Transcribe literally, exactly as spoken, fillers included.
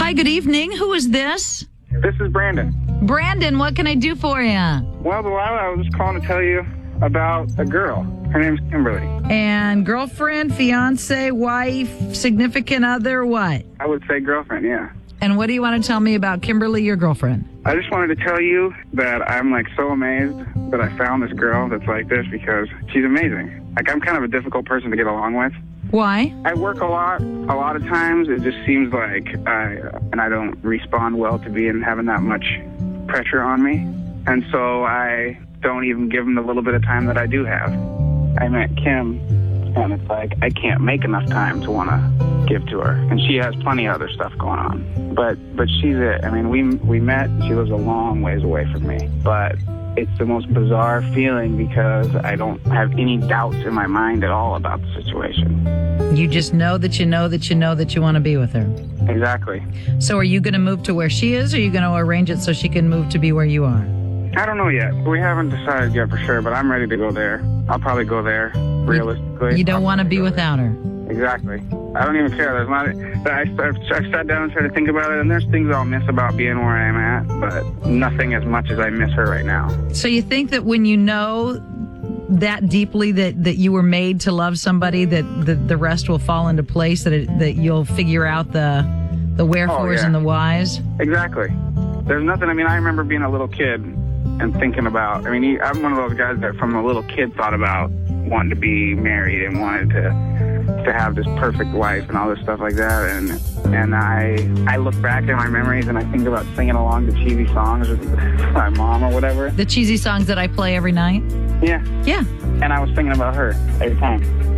Hi, good evening. Who is this? This is Brandon. Brandon, what can I do for you? Well, Delilah, I was just calling to tell you about a girl. Her name's Kimberly. And girlfriend, fiance, wife, significant other, what? I would say girlfriend, yeah. And what do you want to tell me about Kimberly, your girlfriend? I just wanted to tell you that I'm, like, so amazed that I found this girl that's like this because she's amazing. Like, I'm kind of a difficult person to get along with. Why? I work a lot. A lot of times it just seems like I, and I don't respond well to being having that much pressure on me. And so I don't even give them the little bit of time that I do have. I met Kim, and it's like I can't make enough time to want to give to her. And she has plenty of other stuff going on. But but she's it. I mean, we we met. She lives a long ways away from me. But it's the most bizarre feeling because I don't have any doubts in my mind at all about the situation. You just know that you know that you know that you want to be with her. Exactly. So are you going to move to where she is, or are you going to arrange it so she can move to be where you are? I don't know yet. We haven't decided yet for sure, but I'm ready to go there. I'll probably go there, realistically. You don't want to be without her. Exactly. I don't even care. There's not. I, I've, I've sat down and tried to think about it, and there's things I'll miss about being where I'm at, but nothing as much as I miss her right now. So you think that when you know that deeply that, that you were made to love somebody, that the, the rest will fall into place, that it, that you'll figure out the the wherefores oh, yeah. and the whys? Exactly. There's nothing. I mean, I remember being a little kid and thinking about, I mean, I'm one of those guys that from a little kid thought about wanting to be married and wanted to to have this perfect wife and all this stuff like that. And and I I look back at my memories and I think about singing along to cheesy songs with my mom or whatever. The cheesy songs that I play every night? Yeah. Yeah. And I was thinking about her every time.